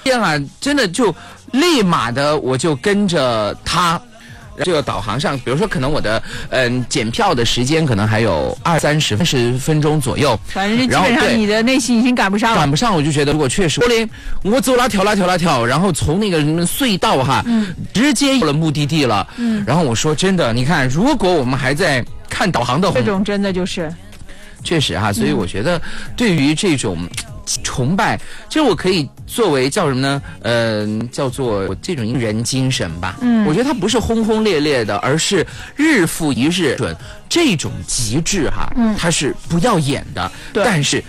天啊，真的就立马的我就跟着他。这个导航上，比如说可能我的检票的时间可能还有20-30分钟左右， 反正基本上你的内心已经赶不上了。 赶不上，我就觉得如果确实我走啦跳，然后从那个隧道哈，直接到了目的地了。然后我说真的，你看，如果我们还在看导航的， 这种真的就是确实哈，所以我觉得对于这种崇拜，其实我可以作为叫什么呢？叫做这种人精神吧。我觉得它不是轰轰烈烈的，而是日复一日准这种极致哈，它是不要演的，但是